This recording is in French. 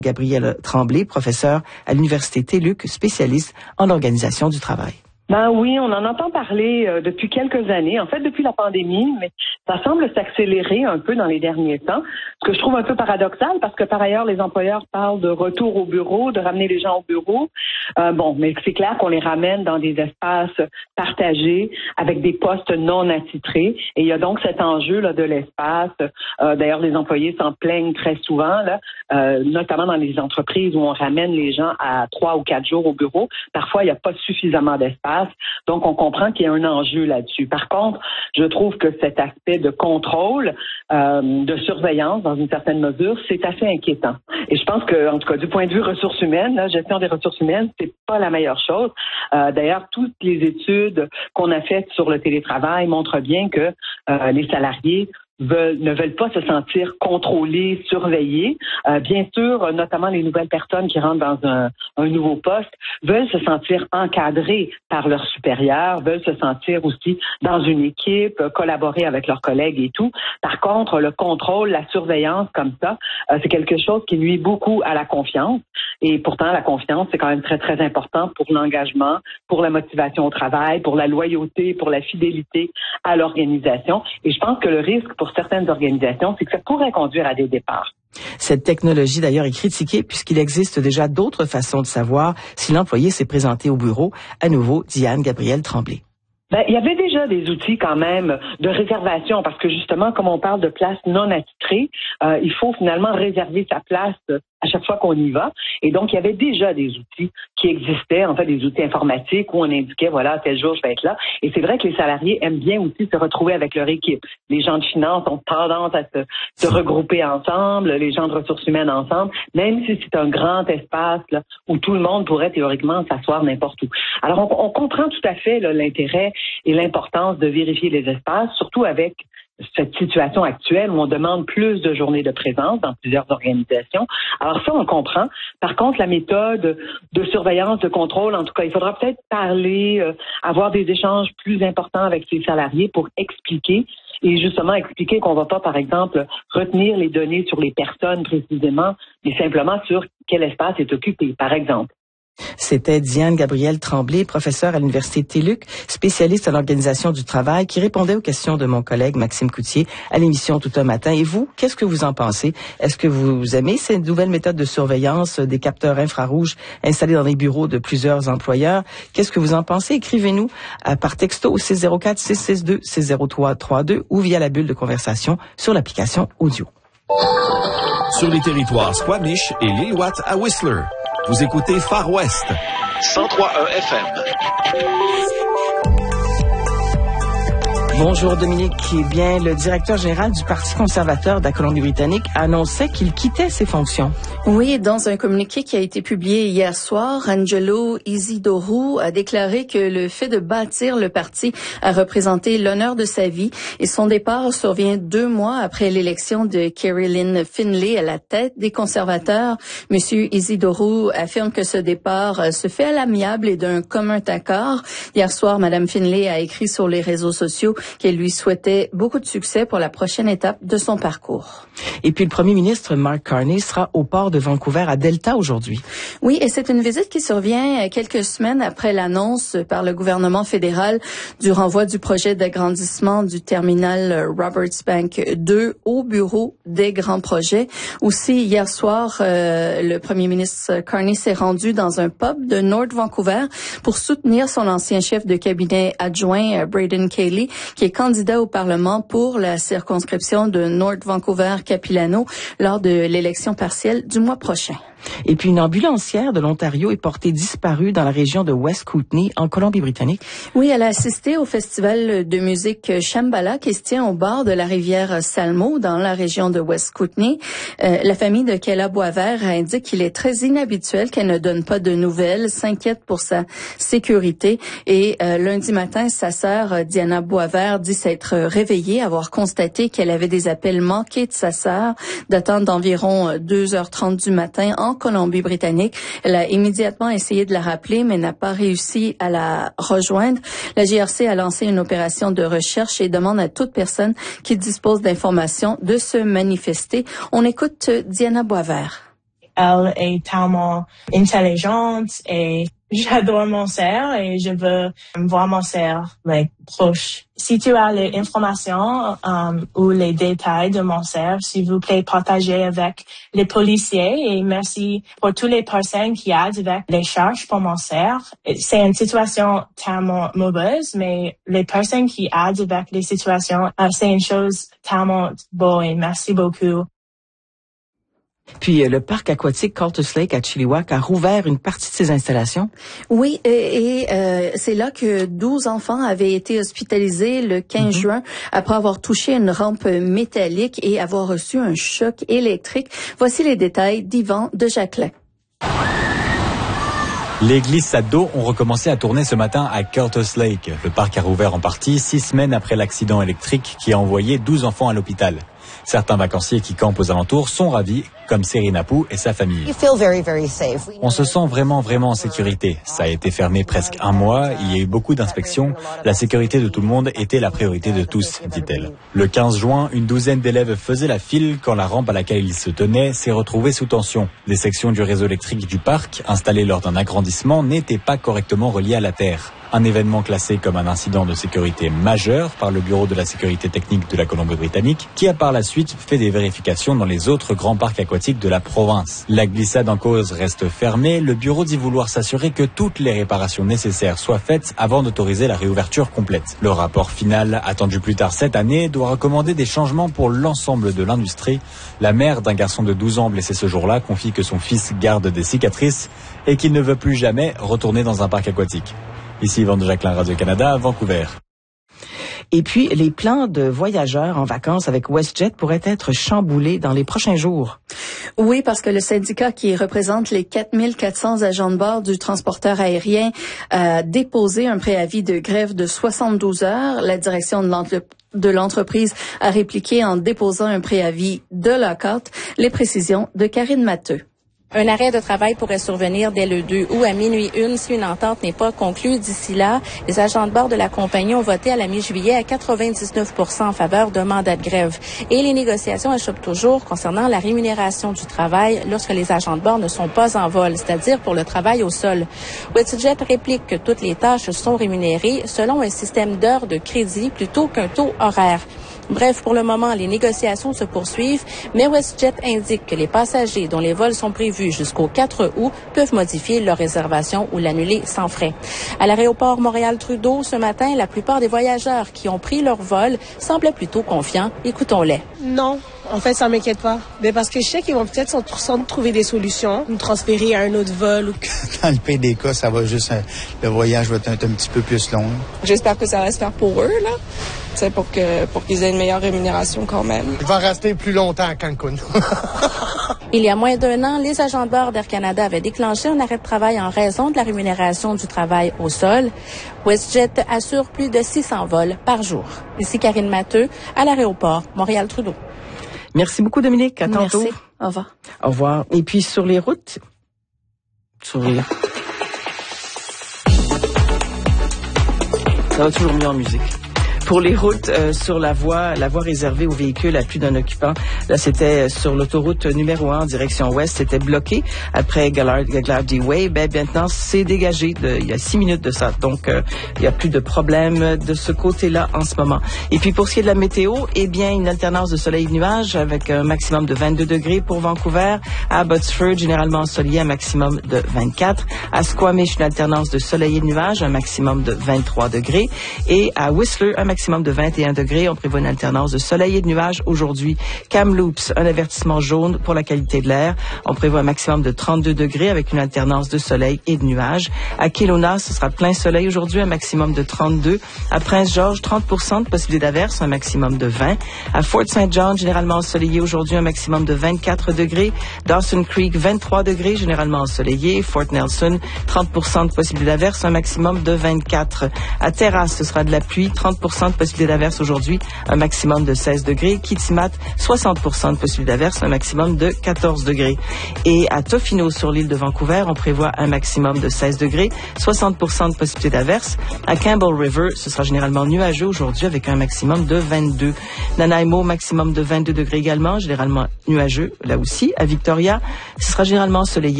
Gabrielle Tremblay, professeure à l'Université TÉLUQ, spécialiste en organisation du travail. Ben oui, on en entend parler depuis quelques années, en fait depuis la pandémie, mais ça semble s'accélérer un peu dans les derniers temps, ce que je trouve un peu paradoxal parce que par ailleurs les employeurs parlent de retour au bureau, de ramener les gens au bureau. Mais c'est clair qu'on les ramène dans des espaces partagés avec des postes non attitrés et il y a donc cet enjeu là de l'espace. D'ailleurs les employés s'en plaignent très souvent là, notamment dans les entreprises où on ramène les gens à 3 ou 4 jours au bureau. Parfois il n'y a pas suffisamment d'espace. Donc, on comprend qu'il y a un enjeu là-dessus. Par contre, je trouve que cet aspect de contrôle, de surveillance, dans une certaine mesure, c'est assez inquiétant. Et je pense que, en tout cas, du point de vue ressources humaines, la gestion des ressources humaines, c'est pas la meilleure chose. D'ailleurs, toutes les études qu'on a faites sur le télétravail montrent bien que les salariés ne veulent pas se sentir contrôlés, surveillés. Bien sûr, notamment les nouvelles personnes qui rentrent dans un nouveau poste veulent se sentir encadrés par leurs supérieurs, veulent se sentir aussi dans une équipe, collaborer avec leurs collègues et tout. Par contre, le contrôle, la surveillance comme ça, c'est quelque chose qui nuit beaucoup à la confiance. Et pourtant, la confiance, c'est quand même très, très important pour l'engagement, pour la motivation au travail, pour la loyauté, pour la fidélité à l'organisation. Et je pense que le risque pour certaines organisations, c'est que ça pourrait conduire à des départs. Cette technologie, d'ailleurs, est critiquée puisqu'il existe déjà d'autres façons de savoir si l'employé s'est présenté au bureau. À nouveau, Diane Gabrielle Tremblay. Il y avait déjà des outils quand même de réservation parce que justement, comme on parle de places non attitrées, il faut finalement réserver sa place à chaque fois qu'on y va. Et donc, il y avait déjà des outils qui existaient, en fait, des outils informatiques où on indiquait, voilà, tel jour, je vais être là. Et c'est vrai que les salariés aiment bien aussi se retrouver avec leur équipe. Les gens de finance ont tendance à se regrouper ensemble, les gens de ressources humaines ensemble, même si c'est un grand espace là, où tout le monde pourrait théoriquement s'asseoir n'importe où. Alors, on comprend tout à fait là, l'intérêt et l'importance de vérifier les espaces, surtout avec cette situation actuelle où on demande plus de journées de présence dans plusieurs organisations. Alors ça, on comprend. Par contre, la méthode de surveillance, de contrôle, en tout cas, il faudra peut-être parler, avoir des échanges plus importants avec ces salariés pour expliquer et justement expliquer qu'on ne va pas, par exemple, retenir les données sur les personnes précisément, mais simplement sur quel espace est occupé, par exemple. C'était Diane Gabrielle Tremblay, professeure à l'Université TÉLUQ, spécialiste en organisation du travail, qui répondait aux questions de mon collègue Maxime Coutier à l'émission Tout un matin. Et vous, qu'est-ce que vous en pensez? Est-ce que vous aimez ces nouvelles méthodes de surveillance des capteurs infrarouges installés dans les bureaux de plusieurs employeurs? Qu'est-ce que vous en pensez? Écrivez-nous par texto au 604-662-60332 ou via la bulle de conversation sur l'application audio. Sur les territoires Squamish et Lillooet à Whistler. Vous écoutez Far West, 103.1 FM. Bonjour Dominique. Eh bien, le directeur général du Parti conservateur de la Colombie-Britannique annonçait qu'il quittait ses fonctions. Oui, dans un communiqué qui a été publié hier soir, Angelo Isidoro a déclaré que le fait de bâtir le parti a représenté l'honneur de sa vie et son départ survient 2 mois après l'élection de Kerry-Lynne Finlay à la tête des conservateurs. Monsieur Isidoro affirme que ce départ se fait à l'amiable et d'un commun accord. Hier soir, Madame Finlay a écrit sur les réseaux sociaux qu'elle lui souhaitait beaucoup de succès pour la prochaine étape de son parcours. Et puis le premier ministre Mark Carney sera au port de Vancouver à Delta aujourd'hui. Oui, et c'est une visite qui survient quelques semaines après l'annonce par le gouvernement fédéral du renvoi du projet d'agrandissement du terminal Roberts Bank 2 au bureau des grands projets. Aussi, hier soir, le premier ministre Carney s'est rendu dans un pub de North Vancouver pour soutenir son ancien chef de cabinet adjoint, Braden Cayley, qui est candidat au Parlement pour la circonscription de North Vancouver-Capilano lors de l'élection partielle du mois prochain. Et puis une ambulancière de l'Ontario est portée disparue dans la région de West Kootenay, en Colombie-Britannique. Oui, elle a assisté au festival de musique Shambhala qui se tient au bord de la rivière Salmo, dans la région de West Kootenay. La famille de Kayla Boisvert indique qu'il est très inhabituel qu'elle ne donne pas de nouvelles, s'inquiète pour sa sécurité. Et lundi matin, sa sœur Diana Boisvert dit s'être réveillée, avoir constaté qu'elle avait des appels manqués de sa sœur, datant d'environ 2h30 du matin en Colombie-Britannique. Elle a immédiatement essayé de la rappeler, mais n'a pas réussi à la rejoindre. La GRC a lancé une opération de recherche et demande à toute personne qui dispose d'informations de se manifester. On écoute Diana Boisvert. Elle est tellement intelligente et j'adore mon sœur et je veux voir mon sœur proche. Si tu as les informations ou les détails de mon sœur, s'il vous plaît, partagez avec les policiers et merci pour toutes les personnes qui aident avec les charges pour mon sœur. C'est une situation tellement mauvaise, mais les personnes qui aident avec les situations, c'est une chose tellement beau et merci beaucoup. Puis le parc aquatique Cultus Lake à Chilliwack a rouvert une partie de ses installations. Oui, et c'est là que 12 enfants avaient été hospitalisés le 15 juin après avoir touché une rampe métallique et avoir reçu un choc électrique. Voici les détails d'Yvan de Jacquelin. Les glissades d'eau ont recommencé à tourner ce matin à Cultus Lake. Le parc a rouvert en partie 6 semaines après l'accident électrique qui a envoyé 12 enfants à l'hôpital. Certains vacanciers qui campent aux alentours sont ravis, comme Serena Pou et sa famille. On se sent vraiment en sécurité. Ça a été fermé presque un mois, il y a eu beaucoup d'inspections. La sécurité de tout le monde était la priorité de tous, dit-elle. Le 15 juin, une douzaine d'élèves faisaient la file quand la rampe à laquelle ils se tenaient s'est retrouvée sous tension. Des sections du réseau électrique du parc, installées lors d'un agrandissement, n'étaient pas correctement reliées à la terre. Un événement classé comme un incident de sécurité majeur par le Bureau de la sécurité technique de la Colombie-Britannique, qui a par la suite fait des vérifications dans les autres grands parcs aquatiques de la province. La glissade en cause reste fermée. Le bureau dit vouloir s'assurer que toutes les réparations nécessaires soient faites avant d'autoriser la réouverture complète. Le rapport final, attendu plus tard cette année, doit recommander des changements pour l'ensemble de l'industrie. La mère d'un garçon de 12 ans blessé ce jour-là confie que son fils garde des cicatrices et qu'il ne veut plus jamais retourner dans un parc aquatique. Ici Yvan de Jacquelin, Radio-Canada, à Vancouver. Et puis, les plans de voyageurs en vacances avec WestJet pourraient être chamboulés dans les prochains jours. Oui, parce que le syndicat qui représente les 4400 agents de bord du transporteur aérien a déposé un préavis de grève de 72 heures. La direction de l'entreprise a répliqué en déposant un préavis de lockout. Les précisions de Karine Matteux. Un arrêt de travail pourrait survenir dès le 2 août à minuit 1 si une entente n'est pas conclue. D'ici là, les agents de bord de la compagnie ont voté à la mi-juillet à 99% en faveur d'un mandat de grève. Et les négociations achoppent toujours concernant la rémunération du travail lorsque les agents de bord ne sont pas en vol, c'est-à-dire pour le travail au sol. WestJet réplique que toutes les tâches sont rémunérées selon un système d'heures de crédit plutôt qu'un taux horaire. Bref, pour le moment, les négociations se poursuivent, mais WestJet indique que les passagers dont les vols sont prévus jusqu'au 4 août peuvent modifier leur réservation ou l'annuler sans frais. À l'aéroport Montréal-Trudeau, ce matin, la plupart des voyageurs qui ont pris leur vol semblaient plutôt confiants. Écoutons-les. Non. En fait, ça m'inquiète pas. Mais parce que je sais qu'ils vont peut-être trouver des solutions, nous transférer à un autre vol. Dans le pire des cas, ça va juste, le voyage va être un petit peu plus long. J'espère que ça va se faire pour eux, là. C'est pour qu'ils aient une meilleure rémunération quand même. Il va rester plus longtemps à Cancun. Il y a moins d'1 an, les agents de bord d'Air Canada avaient déclenché un arrêt de travail en raison de la rémunération du travail au sol. WestJet assure plus de 600 vols par jour. Ici Karine Matteux, à l'aéroport Montréal-Trudeau. Merci beaucoup, Dominique. À tantôt. Merci. Au revoir. Au revoir. Et puis, sur les routes, ça va toujours mieux en musique. Pour les routes sur la voie réservée aux véhicules à plus d'un occupant, là c'était sur l'autoroute numéro 1 en direction ouest, c'était bloqué après Gaglardy Way. Maintenant c'est dégagé il y a 6 minutes de ça, donc il y a plus de problème de ce côté-là en ce moment. Et puis pour ce qui est de la météo, une alternance de soleil et de nuages avec un maximum de 22 degrés pour Vancouver. À Abbotsford, généralement ensoleillé, un maximum de 24. À Squamish, une alternance de soleil et de nuages, un maximum de 23 degrés. Et à Whistler, un maximum de 21 degrés. On prévoit une alternance de soleil et de nuages aujourd'hui. Kamloops, un avertissement jaune pour la qualité de l'air. On prévoit un maximum de 32 degrés avec une alternance de soleil et de nuages. À Kelowna, ce sera plein soleil aujourd'hui, un maximum de 32. À Prince George, 30% de possibilité d'averse, un maximum de 20. À Fort St. John, généralement ensoleillé aujourd'hui, un maximum de 24 degrés. Dawson Creek, 23 degrés, généralement ensoleillé. Fort Nelson, 30% de possibilité d'averse, un maximum de 24. À Terrace, ce sera de la pluie, 30% de possibilité d'averse aujourd'hui, un maximum de 16 degrés. Kitimat, 60% de possibilité d'averse, un maximum de 14 degrés. Et à Tofino, sur l'île de Vancouver, on prévoit un maximum de 16 degrés, 60% de possibilité d'averse. À Campbell River, ce sera généralement nuageux aujourd'hui avec un maximum de 22. Nanaimo, maximum de 22 degrés également, généralement nuageux là aussi. À Victoria, ce sera généralement ensoleillé